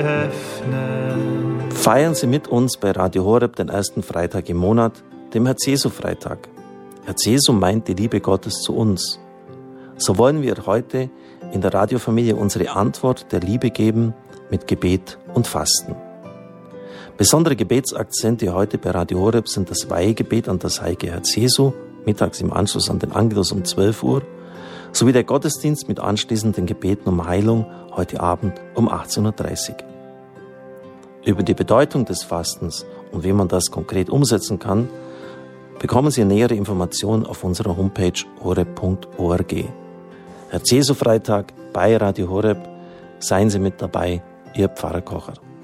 öffnen. Feiern Sie mit uns bei Radio Horeb den ersten Freitag im Monat, dem Herz-Jesu-Freitag. Herz-Jesu meint die Liebe Gottes zu uns. So wollen wir heute in der Radiofamilie unsere Antwort der Liebe geben mit Gebet und Fasten. Besondere Gebetsakzente heute bei Radio Horeb sind das Weihegebet an das heilige Herz Jesu, mittags im Anschluss an den Angelus um 12 Uhr, sowie der Gottesdienst mit anschließenden Gebeten um Heilung heute Abend um 18.30 Uhr. Über die Bedeutung des Fastens und wie man das konkret umsetzen kann, bekommen Sie nähere Informationen auf unserer Homepage horeb.org. Herz-Jesu-Freitag bei Radio Horeb. Seien Sie mit dabei, Ihr Pfarrer Kocher.